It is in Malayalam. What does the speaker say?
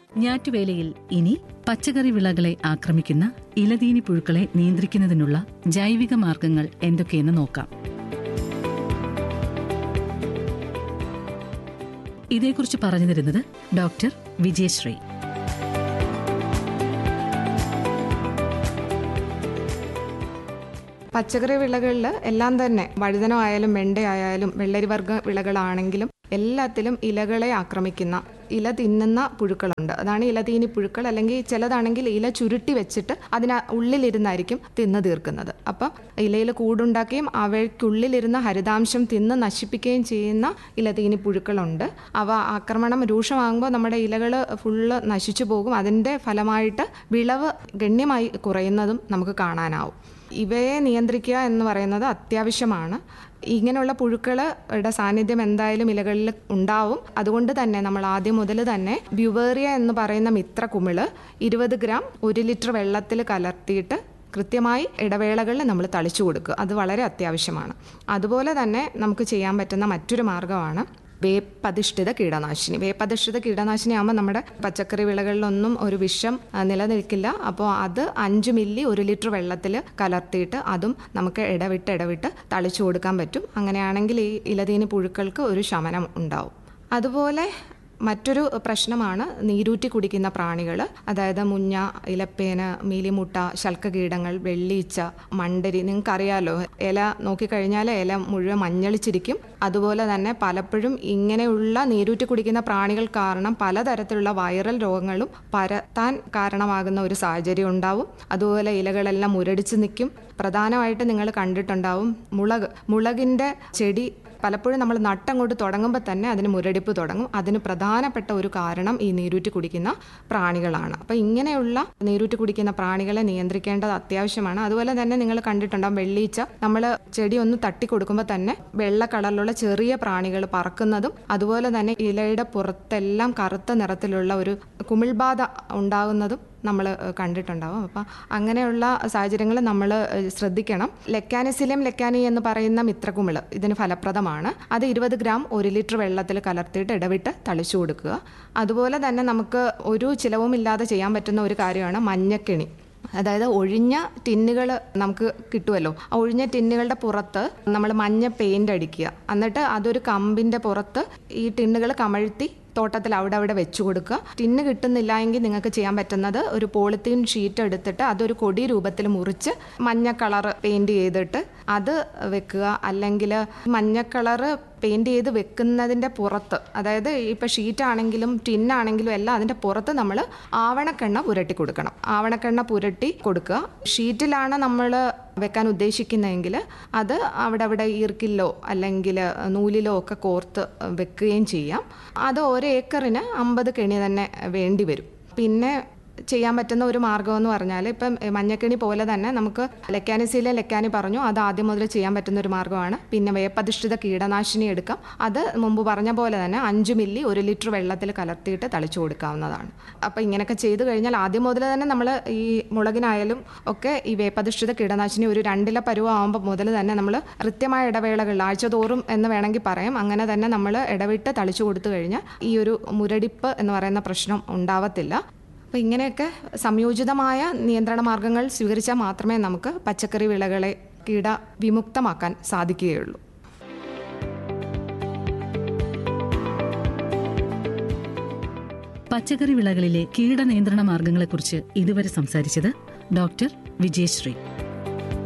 ഞാറ്റുവേലയിൽ ഇനി പച്ചക്കറി വിളകളെ ആക്രമിക്കുന്ന ഇലതീനി പുഴുക്കളെ നിയന്ത്രിക്കുന്നതിനുള്ള ജൈവിക മാർഗങ്ങൾ എന്തൊക്കെയെന്ന് നോക്കാം. ഇതേക്കുറിച്ച് പറഞ്ഞു തരുന്നത് ഡോക്ടർ വിജയശ്രീ. പച്ചക്കറി വിളകളിൽ എല്ലാം തന്നെ വഴുതന ആയാലും വെണ്ടയായാലും വെള്ളരിവർഗ വിളകളാണെങ്കിലും എല്ലാത്തിലും ഇലകളെ ആക്രമിക്കുന്ന ഇല തിന്നുന്ന പുഴുക്കളുണ്ട്. അതാണ് ഇലതീനി പുഴുക്കൾ. അല്ലെങ്കിൽ ചിലതാണെങ്കിൽ ഇല ചുരുട്ടി വെച്ചിട്ട് ഉള്ളിലിരുന്നായിരിക്കും തിന്നു തീർക്കുന്നത്. അപ്പം ഇലയിൽ കൂടുണ്ടാക്കുകയും അവയ്ക്കുള്ളിലിരുന്ന ഹരിതാംശം തിന്ന് നശിപ്പിക്കുകയും ചെയ്യുന്ന ഇലതീനി പുഴുക്കളുണ്ട്. അവ ആക്രമണം രൂക്ഷമാകുമ്പോൾ നമ്മുടെ ഇലകൾ ഫുള്ള് നശിച്ചു പോകും. അതിൻ്റെ ഫലമായിട്ട് വിളവ് ഗണ്യമായി കുറയുന്നതും നമുക്ക് കാണാനാവും. ഇവയെ നിയന്ത്രിക്കുക എന്ന് പറയുന്നത് അത്യാവശ്യമാണ്. ഇങ്ങനെയുള്ള പുഴുക്കളുടെ സാന്നിധ്യം എന്തായാലും ഇലകളിൽ ഉണ്ടാവും. അതുകൊണ്ട് തന്നെ നമ്മൾ ആദ്യം മുതൽ തന്നെ ബ്യുവേറിയ എന്ന് പറയുന്ന മിത്രകുമിള് 20 ഗ്രാം 1 ലിറ്റർ വെള്ളത്തിൽ കലർത്തിയിട്ട് കൃത്യമായി ഇടവേളകളിൽ നമ്മൾ തളിച്ചു കൊടുക്കുക. അത് വളരെ അത്യാവശ്യമാണ്. അതുപോലെ തന്നെ നമുക്ക് ചെയ്യാൻ പറ്റുന്ന മറ്റൊരു മാർഗ്ഗമാണ് വേപ്പധിഷ്ഠിത കീടനാശിനി. വേപ്പധിഷ്ഠിത കീടനാശിനി ആകുമ്പോൾ നമ്മുടെ പച്ചക്കറി വിളകളിലൊന്നും ഒരു വിഷം നിലനിൽക്കില്ല. അപ്പോൾ അത് 5 മില്ലി 1 ലിറ്റർ വെള്ളത്തിൽ കലർത്തിയിട്ട് അതും നമുക്ക് ഇടവിട്ട് തളിച്ചു കൊടുക്കാൻ പറ്റും. അങ്ങനെയാണെങ്കിൽ ഈ ഇലതീനി പുഴുക്കൾക്ക് ഒരു ശമനം ഉണ്ടാവും. അതുപോലെ മറ്റൊരു പ്രശ്നമാണ് നീരൂറ്റി കുടിക്കുന്ന പ്രാണികൾ. അതായത് മുഞ്ഞ, ഇലപ്പേന്, മീലിമുട്ട, ശൽക്കകീടങ്ങൾ, വെള്ളീച്ച, മണ്ടരി. നിങ്ങൾക്കറിയാലോ, ഇല നോക്കിക്കഴിഞ്ഞാൽ ഇല മുഴുവൻ മഞ്ഞളിച്ചിരിക്കും. അതുപോലെ തന്നെ പലപ്പോഴും ഇങ്ങനെയുള്ള നീരൂറ്റി കുടിക്കുന്ന പ്രാണികൾ കാരണം പലതരത്തിലുള്ള വൈറൽ രോഗങ്ങളും പരത്താൻ കാരണമാകുന്ന ഒരു സാഹചര്യം ഉണ്ടാവും. അതുപോലെ ഇലകളെല്ലാം മുരടിച്ച് നിൽക്കും. പ്രധാനമായിട്ട് നിങ്ങൾ കണ്ടിട്ടുണ്ടാവും മുളകിൻ്റെ ചെടി പലപ്പോഴും നമ്മൾ നട്ടങ്ങോട്ട് തുടങ്ങുമ്പോൾ തന്നെ അതിന് മുരടിപ്പ് തുടങ്ങും. അതിന് പ്രധാനപ്പെട്ട ഒരു കാരണം ഈ നീരൂറ്റി കുടിക്കുന്ന പ്രാണികളാണ്. അപ്പോൾ ഇങ്ങനെയുള്ള നീരൂറ്റി കുടിക്കുന്ന പ്രാണികളെ നിയന്ത്രിക്കേണ്ടത് അത്യാവശ്യമാണ്. അതുപോലെ തന്നെ നിങ്ങൾ കണ്ടിട്ടുണ്ടാകും വെള്ളീച്ച. നമ്മൾ ചെടി ഒന്ന് തട്ടി കൊടുക്കുമ്പോൾ തന്നെ വെള്ള കളറിലുള്ള ചെറിയ പ്രാണികൾ പറക്കുന്നതും അതുപോലെ തന്നെ ഇലയുടെ പുറത്തെല്ലാം കറുത്ത നിറത്തിലുള്ള ഒരു കുമിൾബാധ ഉണ്ടാകുന്നതും നമ്മൾ കണ്ടിട്ടുണ്ടാവും. അപ്പം അങ്ങനെയുള്ള സാഹചര്യങ്ങൾ നമ്മൾ ശ്രദ്ധിക്കണം. ലെക്കാനിസിലിയം ലെക്കാനി എന്ന് പറയുന്ന മിത്രകുമിള് ഇതിന് ഫലപ്രദമാണ്. അത് 20 ഗ്രാം 1 ലിറ്റർ വെള്ളത്തിൽ കലർത്തിയിട്ട് ഇടവിട്ട് തളിച്ചു കൊടുക്കുക. അതുപോലെ തന്നെ നമുക്ക് ഒരു ചിലവുമില്ലാതെ ചെയ്യാൻ പറ്റുന്ന ഒരു കാര്യമാണ് മഞ്ഞക്കെണി. അതായത് ഒഴിഞ്ഞ ടിന്നുകൾ നമുക്ക് കിട്ടുമല്ലോ. ആ ഒഴിഞ്ഞ ടിന്നുകളുടെ പുറത്ത് നമ്മൾ മഞ്ഞ പെയിൻ്റ് അടിക്കുക. എന്നിട്ട് അതൊരു കമ്പിൻ്റെ പുറത്ത് ഈ ടിന്നുകൾ കമഴ്ത്തി തോട്ടത്തിൽ അവിടെ വെച്ചു കൊടുക്കുക. ടിന്ന് കിട്ടുന്നില്ല എങ്കിൽ നിങ്ങൾക്ക് ചെയ്യാൻ പറ്റുന്നത് ഒരു പോളിത്തീൻ ഷീറ്റ് എടുത്തിട്ട് അതൊരു കൊടി രൂപത്തിൽ മുറിച്ച് മഞ്ഞ കളർ പെയിൻറ് ചെയ്തിട്ട് അത് വെക്കുക. അല്ലെങ്കിൽ മഞ്ഞ കളറ് പെയിൻറ് ചെയ്ത് വെക്കുന്നതിൻ്റെ പുറത്ത്, അതായത് ഇപ്പോൾ ഷീറ്റാണെങ്കിലും ടിന്നാണെങ്കിലും എല്ലാം അതിൻ്റെ പുറത്ത് നമ്മൾ ആവണക്കെണ്ണ പുരട്ടി കൊടുക്കണം. ആവണക്കെണ്ണ പുരട്ടി കൊടുക്കുക. ഷീറ്റിലാണ് നമ്മൾ വെക്കാൻ ഉദ്ദേശിക്കുന്നതെങ്കിൽ അത് അവിടെ ഈർക്കിലോ അല്ലെങ്കിൽ നൂലിലോ ഒക്കെ കോർത്ത് വെക്കുകയും ചെയ്യാം. അത് 1 ഏക്കറിന് 50 കെണി തന്നെ വേണ്ടി വരും. പിന്നെ ചെയ്യാൻ പറ്റുന്ന ഒരു മാർഗ്ഗം എന്ന് പറഞ്ഞാൽ ഇപ്പം മഞ്ഞക്കെണി പോലെ തന്നെ നമുക്ക് ലെക്കാനി പറഞ്ഞു, അത് ആദ്യം മുതൽ ചെയ്യാൻ പറ്റുന്ന ഒരു മാർഗ്ഗമാണ്. പിന്നെ വേപ്പധിഷ്ഠിത കീടനാശിനി എടുക്കാം. അത് മുമ്പ് പറഞ്ഞ പോലെ തന്നെ 5 മില്ലി 1 ലിറ്റർ വെള്ളത്തിൽ കലർത്തിയിട്ട് തളിച്ചു കൊടുക്കാവുന്നതാണ്. അപ്പം ഇങ്ങനെയൊക്കെ ചെയ്തു കഴിഞ്ഞാൽ ആദ്യം മുതൽ തന്നെ നമ്മൾ ഈ മുളകിനായാലും ഒക്കെ ഈ വേപ്പധിഷ്ഠിത കീടനാശിനി ഒരു 2 ഇല പരുവാകുമ്പോൾ മുതൽ തന്നെ നമ്മൾ കൃത്യമായ ഇടവേളകളിൽ ആഴ്ചതോറും എന്ന് വേണമെങ്കിൽ പറയാം, അങ്ങനെ തന്നെ നമ്മൾ ഇടവിട്ട് തളിച്ചു കൊടുത്തു കഴിഞ്ഞാൽ ഈ ഒരു മുരടിപ്പ് എന്ന് പറയുന്ന പ്രശ്നം ഉണ്ടാവത്തില്ല. അപ്പോൾ ഇങ്ങനെയൊക്കെ സംയോജിതമായ നിയന്ത്രണ മാർഗങ്ങൾ സ്വീകരിച്ചാൽ മാത്രമേ നമുക്ക് പച്ചക്കറി വിളകളെ കീടവിമുക്തമാക്കാൻ സാധിക്കുകയുള്ളൂ. പച്ചക്കറി വിളകളിലെ കീടനിയന്ത്രണ മാർഗങ്ങളെക്കുറിച്ച് ഇതുവരെ സംസാരിച്ചത് ഡോക്ടർ വിജയശ്രീ.